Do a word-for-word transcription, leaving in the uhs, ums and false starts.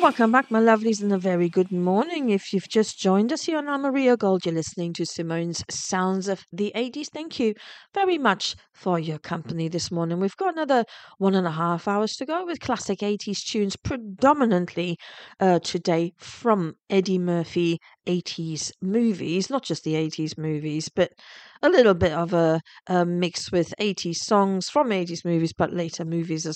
welcome back, my lovelies, and a very good morning. If you've just joined us here on Amaria Gold, you're listening to Simone's Sounds of the eighties. Thank you very much for your company this morning. We've got another one and a half hours to go with classic eighties tunes, predominantly uh, today from Eddie Murphy eighties movies, not just the eighties movies, but a little bit of a, a mix with eighties songs from eighties movies, but later movies as